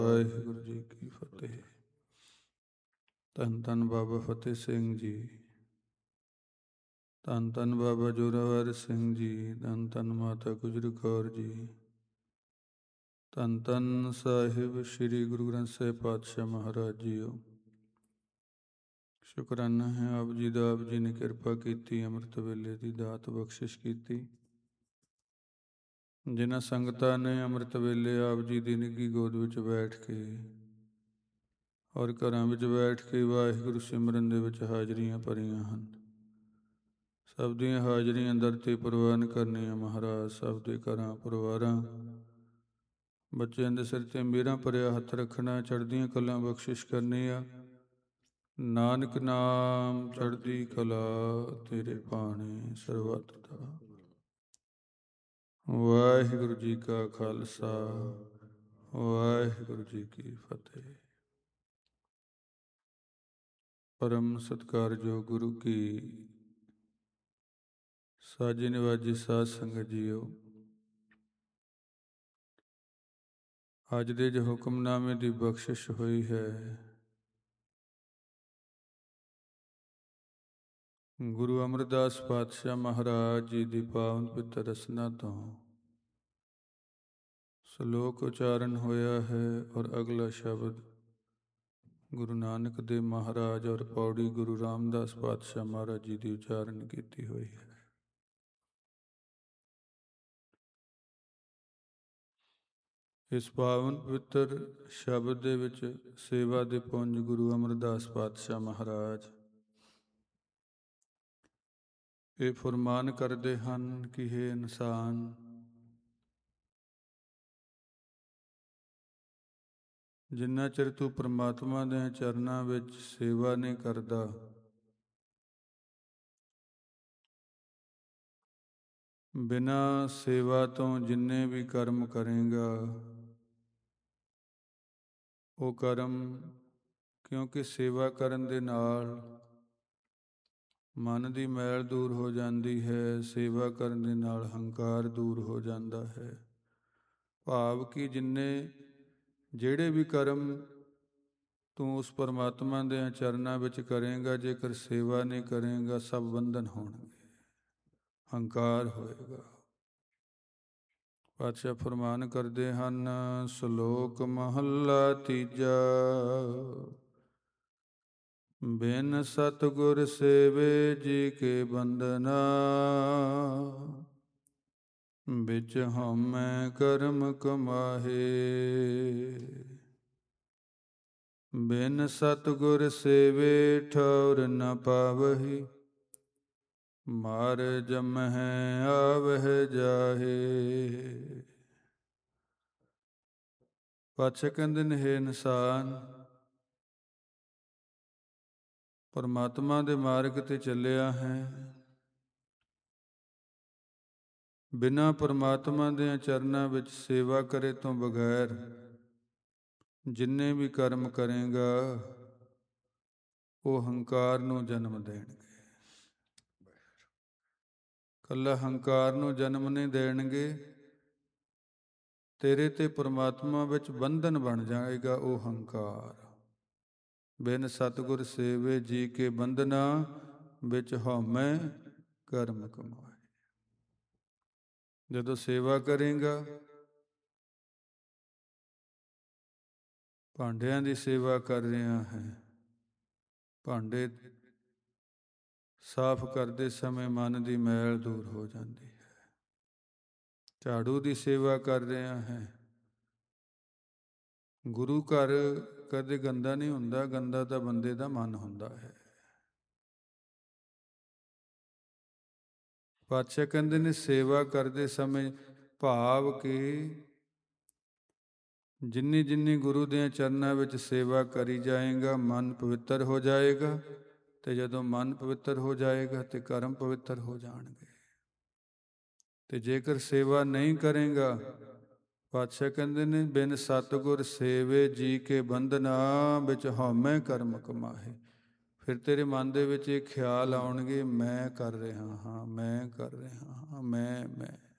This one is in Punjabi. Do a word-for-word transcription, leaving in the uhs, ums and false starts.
ਵਾਹਿਗੁਰੂ ਜੀ ਕੀ ਫਤਿਹ। ਧੰਨ ਧੰਨ ਬਾਬਾ ਫਤਿਹ ਸਿੰਘ ਜੀ, ਧੰਨ ਧੰਨ ਬਾਬਾ ਜ਼ੋਰਾਵਰ ਸਿੰਘ ਜੀ, ਧੰਨ ਧੰਨ ਮਾਤਾ ਗੁਜਰ ਕੌਰ ਜੀ, ਧੰਨ ਧੰਨ ਸਾਹਿਬ ਸ੍ਰੀ ਗੁਰੂ ਗ੍ਰੰਥ ਸਾਹਿਬ ਪਾਤਸ਼ਾਹ ਮਹਾਰਾਜ ਜੀਓ। ਸ਼ੁਕਰਾਨਾ ਹੈ ਆਪ ਜੀ ਦਾ, ਆਪ ਜੀ ਨੇ ਕਿਰਪਾ ਕੀਤੀ, ਅੰਮ੍ਰਿਤ ਵੇਲੇ ਦੀ ਦਾਤ ਬਖਸ਼ਿਸ਼ ਕੀਤੀ। ਜਿਨ੍ਹਾਂ ਸੰਗਤਾਂ ਨੇ ਅੰਮ੍ਰਿਤ ਵੇਲੇ ਆਪ ਜੀ ਦੀ ਨਿੱਘੀ ਗੋਦ ਵਿੱਚ ਬੈਠ ਕੇ ਔਰ ਘਰਾਂ ਵਿੱਚ ਬੈਠ ਕੇ ਵਾਹਿਗੁਰੂ ਸਿਮਰਨ ਦੇ ਵਿੱਚ ਹਾਜ਼ਰੀਆਂ ਭਰੀਆਂ ਹਨ, ਸਭ ਦੀਆਂ ਹਾਜ਼ਰੀਆਂ ਦਰ ਤੇ ਪ੍ਰਵਾਨ ਕਰਨੀਆਂ ਮਹਾਰਾਜ। ਸਭ ਦੇ ਘਰਾਂ ਪਰਿਵਾਰਾਂ ਬੱਚਿਆਂ ਦੇ ਸਿਰ ਤੇ ਮੇਰਾ ਭਰਿਆ ਹੱਥ ਰੱਖਣਾ, ਚੜ੍ਹਦੀਆਂ ਕਲਾਂ ਬਖਸ਼ਿਸ਼ ਕਰਨੀ ਆ। ਨਾਨਕ ਨਾਮ ਚੜ੍ਹਦੀ ਕਲਾ ਤੇਰੇ ਭਾਣੇ ਸਰਬੱਤ ਦਾ। ਵਾਹਿਗੁਰੂ ਜੀ ਕਾ ਖਾਲਸਾ, ਵਾਹਿਗੁਰੂ ਜੀ ਕੀ ਫਤਿਹ। ਪਰਮ ਸਤਿਕਾਰਯੋਗ ਗੁਰੂ ਕੀ ਸਾਜੀ ਨਿਵਾਜੀ ਸਾਧ ਸੰਗਤ ਜੀਓ, ਅੱਜ ਦੇ ਜੋ ਹੁਕਮਨਾਮੇ ਦੀ ਬਖਸ਼ਿਸ਼ ਹੋਈ ਹੈ, ਗੁਰੂ ਅਮਰਦਾਸ ਪਾਤਸ਼ਾਹ ਮਹਾਰਾਜ ਜੀ ਦੀ ਪਾਵਨ ਪਵਿੱਤਰ ਰਸਨਾ ਤੋਂ ਸ਼ਲੋਕ ਉਚਾਰਨ ਹੋਇਆ ਹੈ ਔਰ ਅਗਲਾ ਸ਼ਬਦ ਗੁਰੂ ਨਾਨਕ ਦੇਵ ਮਹਾਰਾਜ ਔਰ ਪੌੜੀ ਗੁਰੂ ਰਾਮਦਾਸ ਪਾਤਸ਼ਾਹ ਮਹਾਰਾਜ ਜੀ ਦੀ ਉਚਾਰਨ ਕੀਤੀ ਹੋਈ ਹੈ। ਇਸ ਪਾਵਨ ਪਵਿੱਤਰ ਸ਼ਬਦ ਦੇ ਵਿੱਚ ਸੇਵਾ ਦੇ ਪੁੰਜ ਗੁਰੂ ਅਮਰਦਾਸ ਪਾਤਸ਼ਾਹ ਮਹਾਰਾਜ ਇਹ ਫਰਮਾਨ ਕਰਦੇ ਹਨ ਕਿ ਹੇ ਇਨਸਾਨ, ਜਿੰਨਾ ਚਿਰ ਤੂੰ ਪ੍ਰਮਾਤਮਾ ਦੇ ਚਰਨਾਂ ਵਿੱਚ ਸੇਵਾ ਨਹੀਂ ਕਰਦਾ, ਬਿਨਾਂ ਸੇਵਾ ਤੋਂ ਜਿੰਨੇ ਵੀ ਕਰਮ ਕਰੇਗਾ, ਉਹ ਕਰਮ, ਕਿਉਂਕਿ ਸੇਵਾ ਕਰਨ ਦੇ ਨਾਲ ਮਨ ਦੀ ਮੈਲ ਦੂਰ ਹੋ ਜਾਂਦੀ ਹੈ, ਸੇਵਾ ਕਰਨ ਦੇ ਨਾਲ ਹੰਕਾਰ ਦੂਰ ਹੋ ਜਾਂਦਾ ਹੈ। ਭਾਵ ਕਿ ਜਿੰਨੇ ਜਿਹੜੇ ਵੀ ਕਰਮ ਤੂੰ ਉਸ ਪਰਮਾਤਮਾ ਦੇ ਚਰਨਾਂ ਵਿੱਚ ਕਰੇਗਾ, ਜੇਕਰ ਸੇਵਾ ਨਹੀਂ ਕਰੇਗਾ, ਸਭ ਬੰਧਨ ਹੋਣਗੇ, ਹੰਕਾਰ ਹੋਏਗਾ। ਪਾਤਸ਼ਾਹ ਫਰਮਾਨ ਕਰਦੇ ਹਨ, ਸ਼ਲੋਕ ਮਹੱਲਾ ਤੀਜਾ। ਬਿਨ ਸਤਿਗੁਰ ਸੇਵੇ ਜੀ ਕੇ ਬੰਧਨਾ, ਵਿੱਚ ਹਉਮੈ ਕਰਮ ਕਮਾਹੇ। ਬਿਨ ਸਤਿਗੁਰ ਸੇਵੇ ਠੌਰ ਨ ਪਾਵਹੀ, ਮਾਰ ਜਮਹਿ ਆਵਹਿ ਜਾਹੇ। ਪਾਤਸ਼ਾਹ ਕਹਿੰਦੇ ਨੇ, ਹੇ ਇਨਸਾਨ, ਪਰਮਾਤਮਾ ਦੇ ਮਾਰਗ ਤੇ ਚੱਲਿਆ ਹੈ, ਬਿਨਾਂ ਪਰਮਾਤਮਾ ਦੇ ਚਰਨਾਂ ਵਿੱਚ ਸੇਵਾ ਕਰੇ ਤੋਂ ਬਗੈਰ ਜਿੰਨੇ ਵੀ ਕਰਮ ਕਰੇਗਾ, ਉਹ ਹੰਕਾਰ ਨੂੰ ਜਨਮ ਦੇਣਗੇ। ਇਕੱਲਾ ਹੰਕਾਰ ਨੂੰ ਜਨਮ ਨਹੀਂ ਦੇਣਗੇ, ਤੇਰੇ ਤੇ ਪਰਮਾਤਮਾ ਵਿੱਚ ਬੰਧਨ ਬਣ ਜਾਏਗਾ ਉਹ ਹੰਕਾਰ। ਬਿਨ ਸਤਿਗੁਰ ਸੇਵੇ ਜੀ ਕੇ ਬੰਧਨਾ, ਵਿੱਚ ਹਉਮੈ ਕਰਮ ਕਮਾਏ। ਜਦੋਂ ਸੇਵਾ ਕਰੇਗਾ, ਭਾਂਡਿਆਂ ਦੀ ਸੇਵਾ ਕਰ ਰਿਹਾ ਹੈ, ਭਾਂਡੇ ਸਾਫ਼ ਕਰਦੇ ਸਮੇਂ ਮਨ ਦੀ ਮੈਲ ਦੂਰ ਹੋ ਜਾਂਦੀ ਹੈ। ਝਾੜੂ ਦੀ ਸੇਵਾ ਕਰ ਰਿਹਾ ਹੈ, ਗੁਰੂ ਘਰ ਕਦੇ ਗੰਦਾ ਨਹੀਂ ਹੁੰਦਾ, ਗੰਦਾ ਤਾਂ ਬੰਦੇ ਦਾ ਮਨ ਹੁੰਦਾ ਹੈ। ਪਾਤਸ਼ਾਹ ਕਹਿੰਦੇ ਨੇ, ਸੇਵਾ ਕਰਦੇ ਸਮੇਂ ਭਾਵ ਕਿ ਜਿੰਨੀ ਜਿੰਨੀ ਗੁਰੂ ਦੇ ਚਰਨਾਂ ਵਿੱਚ ਸੇਵਾ ਕਰੀ ਜਾਏਗਾ, ਮਨ ਪਵਿੱਤਰ ਹੋ ਜਾਏਗਾ, ਤੇ ਜਦੋਂ ਮਨ ਪਵਿੱਤਰ ਹੋ ਜਾਏਗਾ ਤੇ ਕਰਮ ਪਵਿੱਤਰ ਹੋ ਜਾਣਗੇ। ਤੇ ਜੇਕਰ ਸੇਵਾ ਨਹੀਂ ਕਰੇਗਾ, ਪਾਤਸ਼ਾਹ ਕਹਿੰਦੇ ਨੇ, ਬਿਨ ਸਤਿਗੁਰ ਸੇਵੇ ਜੀ ਕੇ ਬੰਧਨਾ, ਵਿੱਚ ਹਉਮੈ ਕਰਮ ਕਮਾਹੇ। ਫਿਰ ਤੇਰੇ ਮਨ ਦੇ ਵਿੱਚ ਇਹ ਖਿਆਲ ਆਉਣਗੇ, ਮੈਂ ਕਰ ਰਿਹਾ ਹਾਂ, ਮੈਂ ਕਰ ਰਿਹਾ ਹਾਂ, ਮੈਂ ਮੈਂ